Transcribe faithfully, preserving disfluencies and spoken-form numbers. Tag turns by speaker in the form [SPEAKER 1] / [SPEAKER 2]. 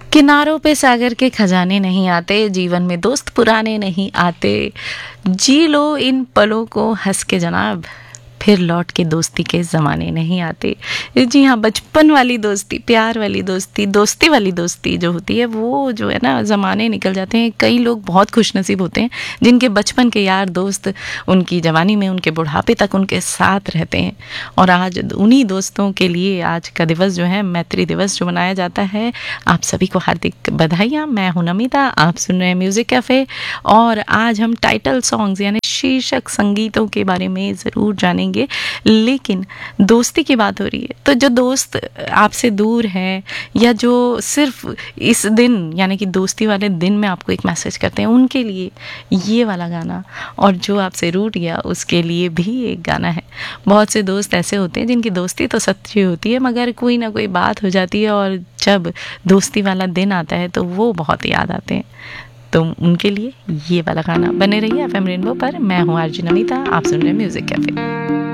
[SPEAKER 1] किनारों पे सागर के खजाने नहीं आते, जीवन में दोस्त पुराने नहीं आते। जी लो इन पलों को हंस के जनाब, फिर लौट के दोस्ती के ज़माने नहीं आते। जी हाँ, बचपन वाली दोस्ती, प्यार वाली दोस्ती, दोस्ती वाली दोस्ती जो होती है वो जो है ना, ज़माने निकल जाते हैं। कई लोग बहुत खुशनसीब होते हैं जिनके बचपन के यार दोस्त उनकी जवानी में, उनके बुढ़ापे तक उनके साथ रहते हैं। और आज उन्हीं दोस्तों के लिए आज का दिवस जो है, मैत्री दिवस जो मनाया जाता है। आप सभी को हार्दिक बधाइयाँ। मैं हूँ नमिता, आप सुन रहे हैं म्यूज़िक कैफ़े और आज हम टाइटल सॉन्ग्स यानी शीर्षक संगीतों के बारे में ज़रूर जानेंगे। लेकिन दोस्ती की बात हो रही है तो जो दोस्त आपसे दूर है या जो सिर्फ इस दिन यानी कि दोस्ती वाले दिन में आपको एक मैसेज करते हैं, उनके लिए ये वाला गाना, और जो आपसे रूठ गया उसके लिए भी एक गाना है। बहुत से दोस्त ऐसे होते हैं जिनकी दोस्ती तो सच्ची होती है मगर कोई ना कोई बात हो जाती है और जब दोस्ती वाला दिन आता है तो वो बहुत याद आते हैं। तो उनके लिए ये वाला गाना। बने रहिए एफ एम रेनबो पर। मैं हूँ आरजी नमिता, आप सुन रहे हैं म्यूजिक कैफे।